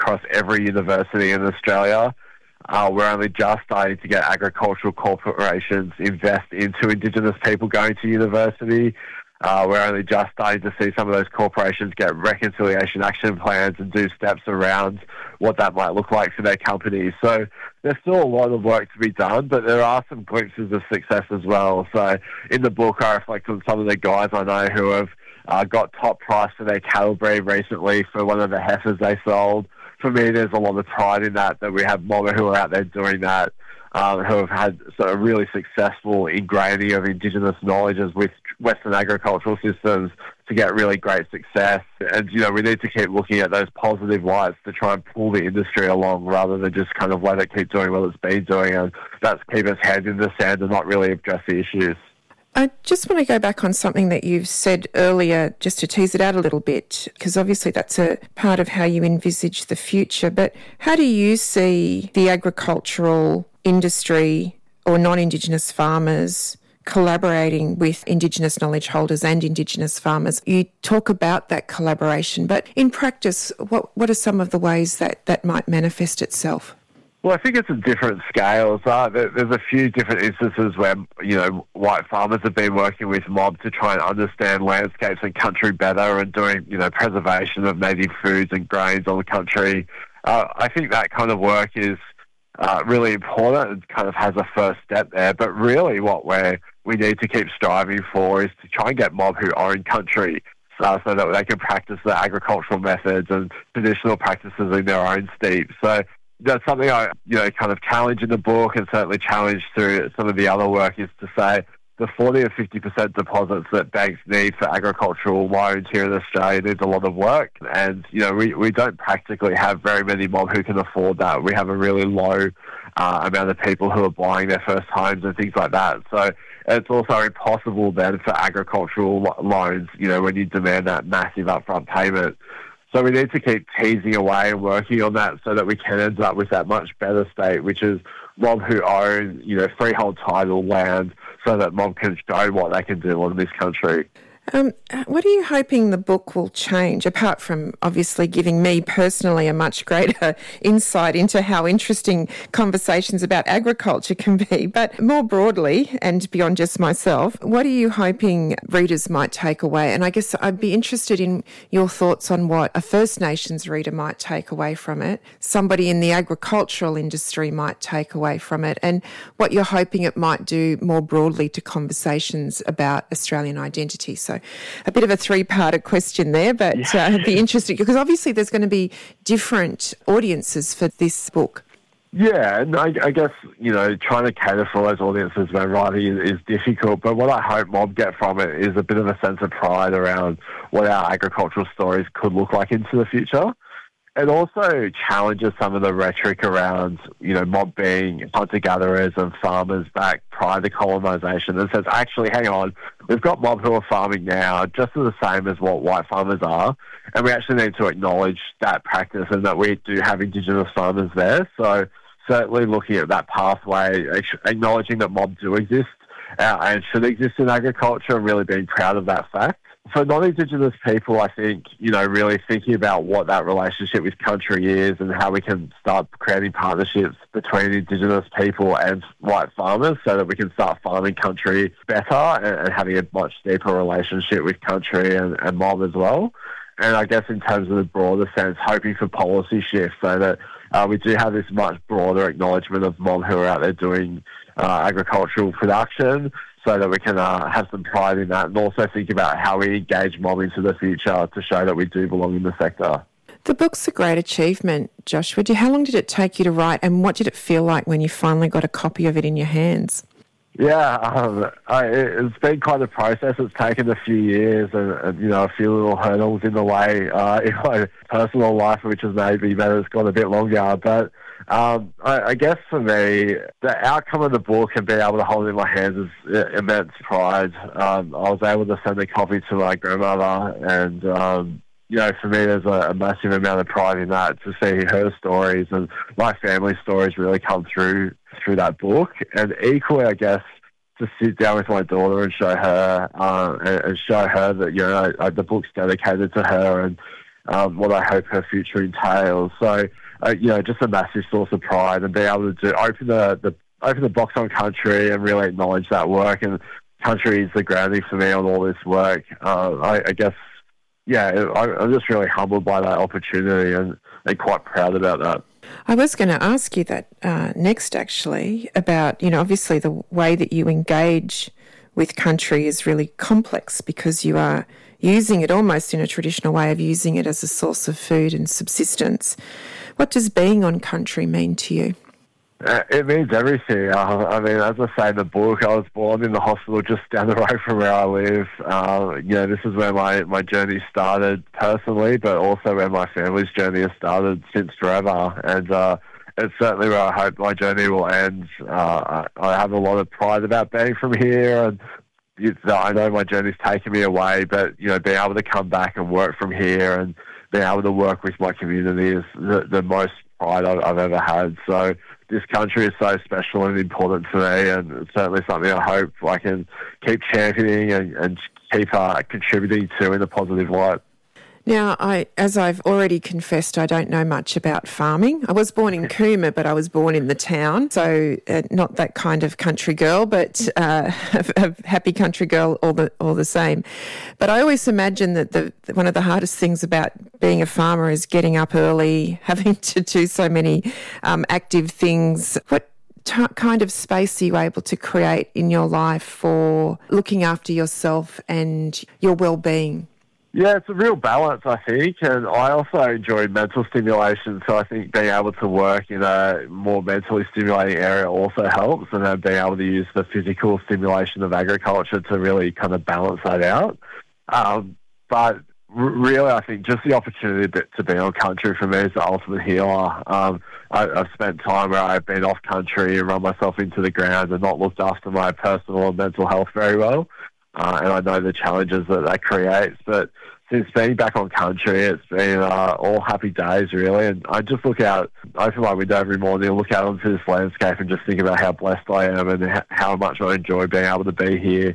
across every university in Australia. We're only just starting to get agricultural corporations invest into Indigenous people going to university. We're only just starting to see some of those corporations get reconciliation action plans and do steps around what that might look like for their companies. So there's still a lot of work to be done, but there are some glimpses of success as well. So in the book, I reflect on some of the guys I know who have got top price for their cattle breed recently for one of the heifers they sold. For me, there's a lot of pride in that we have mob who are out there doing that, who have had sort of really successful ingraining of Indigenous knowledges with Western agricultural systems to get really great success. And, we need to keep looking at those positive lights to try and pull the industry along rather than just kind of let it keep doing what it's been doing. And that's keep its head in the sand and not really address the issues. I just want to go back on something that you've said earlier, just to tease it out a little bit, because obviously that's a part of how you envisage the future. But how do you see the agricultural industry or non-Indigenous farmers collaborating with Indigenous knowledge holders and Indigenous farmers? You talk about that collaboration, but in practice, what are some of the ways that might manifest itself? Well, I think it's at different scales. There's a few different instances where, white farmers have been working with mob to try and understand landscapes and country better and doing, preservation of native foods and grains on the country. I think that kind of work is really important and kind of has a first step there. But really what we need to keep striving for is to try and get mob who own country so that they can practice the agricultural methods and traditional practices in their own steep. So that's something I, kind of challenge in the book and certainly challenge through some of the other work is to say the 40 or 50% deposits that banks need for agricultural loans here in Australia needs a lot of work. And, we don't practically have very many mob who can afford that. We have a really low amount of people who are buying their first homes and things like that. So it's also impossible then for agricultural loans, when you demand that massive upfront payment. So we need to keep teasing away and working on that so that we can end up with that much better state, which is mob who own, freehold title land so that mob can show what they can do on this country. What are you hoping the book will change, apart from obviously giving me personally a much greater insight into how interesting conversations about agriculture can be, but more broadly and beyond just myself, what are you hoping readers might take away? And I guess I'd be interested in your thoughts on what a First Nations reader might take away from it, somebody in the agricultural industry might take away from it, and what you're hoping it might do more broadly to conversations about Australian identity. So a bit of a three-parter question there, but it'd be interesting because obviously there's going to be different audiences for this book. Yeah, and I guess, trying to cater for those audiences when writing is difficult, but what I hope mob get from it is a bit of a sense of pride around what our agricultural stories could look like into the future. It also challenges some of the rhetoric around, mob being hunter-gatherers and farmers back prior to colonisation and says, actually, hang on, we've got mob who are farming now just as the same as what white farmers are, and we actually need to acknowledge that practice and that we do have Indigenous farmers there. So certainly looking at that pathway, acknowledging that mob do exist and should exist in agriculture and really being proud of that fact. For non-Indigenous people, I think, really thinking about what that relationship with country is and how we can start creating partnerships between Indigenous people and white farmers so that we can start farming country better and having a much deeper relationship with country and mob as well. And I guess in terms of the broader sense, hoping for policy shifts so that we do have this much broader acknowledgement of mob who are out there doing agricultural production, so that we can have some pride in that and also think about how we engage mob into the future to show that we do belong in the sector. The book's a great achievement, Joshua. How long did it take you to write and what did it feel like when you finally got a copy of it in your hands? Yeah, it's been quite a process. It's taken a few years and a few little hurdles in the way in my personal life, which has maybe meant it's gone a bit longer. But I guess for me, the outcome of the book and being able to hold it in my hands is immense pride. I was able to send a copy to my grandmother and, for me there's a massive amount of pride in that to see her stories and my family stories really come through that book. And equally, I guess, to sit down with my daughter and show her and show her that, the book's dedicated to her and what I hope her future entails. So, just a massive source of pride, and being able to open the box on country and really acknowledge that work. And country is the grounding for me on all this work. I guess, I'm just really humbled by that opportunity and quite proud about that. I was going to ask you that next, actually, about, obviously the way that you engage with country is really complex because you are using it almost in a traditional way of using it as a source of food and subsistence. What does being on country mean to you? It means everything. As I say in the book, I was born in the hospital just down the road from where I live. This is where my journey started personally, but also where my family's journey has started since forever. And it's certainly where I hope my journey will end. I have a lot of pride about being from here, and I know my journey's taken me away, but being able to come back and work from here and being able to work with my community is the most pride I've ever had. So this country is so special and important to me, and it's certainly something I hope I can keep championing and keep contributing to in a positive light. Now, as I've already confessed, I don't know much about farming. I was born in Cooma, but I was born in the town, so not that kind of country girl, but a happy country girl all the same. But I always imagine that one of the hardest things about being a farmer is getting up early, having to do so many active things. What kind of space are you able to create in your life for looking after yourself and your well-being? Yeah, it's a real balance, I think, and I also enjoy mental stimulation, so I think being able to work in a more mentally stimulating area also helps, and then being able to use the physical stimulation of agriculture to really kind of balance that out. But really, I think just the opportunity to be on country for me is the ultimate healer. I've spent time where I've been off country and run myself into the ground and not looked after my personal and mental health very well. And I know the challenges that creates, but since being back on country, it's been all happy days, really. And I just open my window every morning and look out onto this landscape and just think about how blessed I am and how much I enjoy being able to be here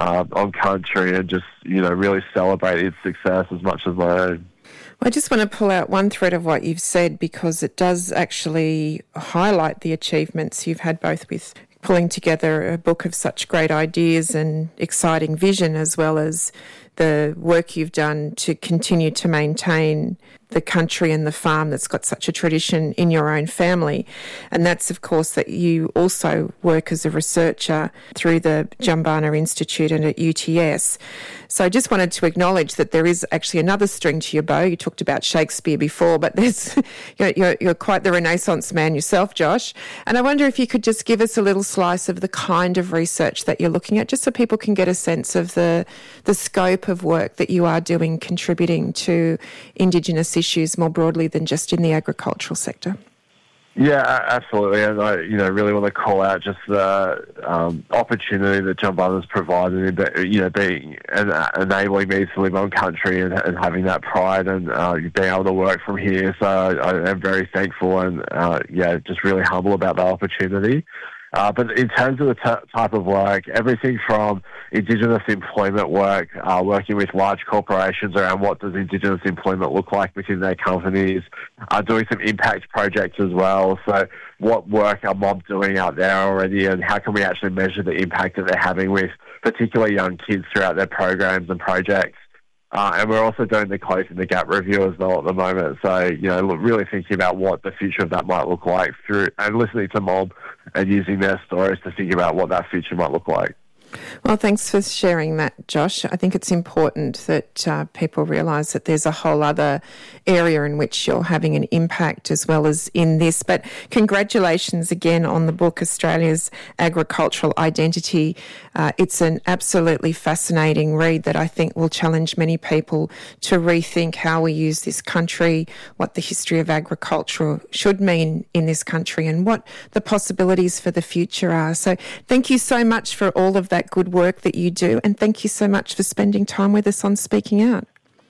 on country and just, really celebrate its success as much as my own. I just want to pull out one thread of what you've said because it does actually highlight the achievements you've had both with pulling together a book of such great ideas and exciting vision, as well as the work you've done to continue to maintain the country and the farm that's got such a tradition in your own family. And that's, of course, that you also work as a researcher through the Jumbunna Institute and at UTS. So I just wanted to acknowledge that there is actually another string to your bow. You talked about Shakespeare before, but there's you're quite the Renaissance man yourself, Josh. And I wonder if you could just give us a little slice of the kind of research that you're looking at, just so people can get a sense of the scope of work that you are doing, contributing to Indigenous issues more broadly than just in the agricultural sector. Yeah, absolutely. And I, really want to call out just the opportunity that Jumbunna's provided in, being and enabling me to live on country and having that pride and being able to work from here. So I am very thankful and, just really humble about the opportunity. But in terms of the type of work, everything from Indigenous employment work, working with large corporations around what does Indigenous employment look like within their companies, doing some impact projects as well. So what work are mob doing out there already and how can we actually measure the impact that they're having with particularly young kids throughout their programs and projects. And we're also doing the Closing the Gap review as well at the moment. So, really thinking about what the future of that might look like and listening to mob and using their stories to think about what that future might look like. Well, thanks for sharing that, Josh. I think it's important that people realise that there's a whole other area in which you're having an impact as well as in this. But congratulations again on the book, Australia's Agricultural Identity. It's an absolutely fascinating read that I think will challenge many people to rethink how we use this country, what the history of agriculture should mean in this country and what the possibilities for the future are. So thank you so much for all of that good work that you do, and thank you so much for spending time with us on Speaking Out.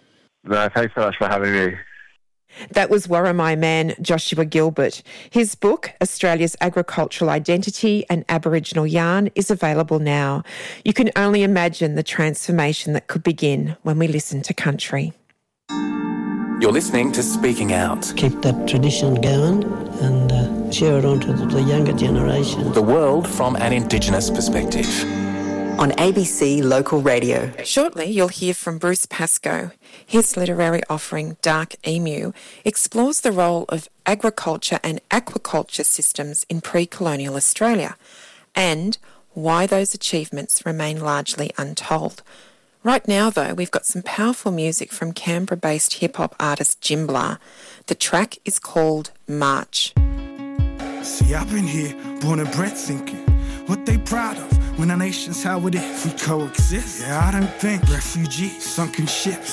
No, thanks so much for having me. That was Worimi man Joshua Gilbert. His book, Australia's Agricultural Identity and Aboriginal Yarn, is available now. You can only imagine the transformation that could begin when we listen to country. You're listening to Speaking Out. Keep that tradition going and share it on to the younger generation. The world from an Indigenous perspective. On ABC Local Radio. Shortly, you'll hear from Bruce Pascoe. His literary offering, Dark Emu, explores the role of agriculture and aquaculture systems in pre-colonial Australia and why those achievements remain largely untold. Right now, though, we've got some powerful music from Canberra-based hip-hop artist Jimblar. The track is called March. See, I've been here, born and bred, thinking what they proud of when our nations, how would it if we coexist? Yeah, I don't think refugees, sunken ships.